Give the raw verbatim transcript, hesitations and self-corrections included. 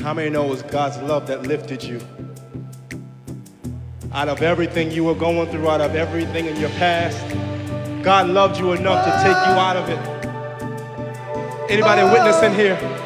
How many know it was God's love that lifted you? Out of everything you were going through, out of everything in your past, God loved you enough to take you out of it. Anybody witnessing here?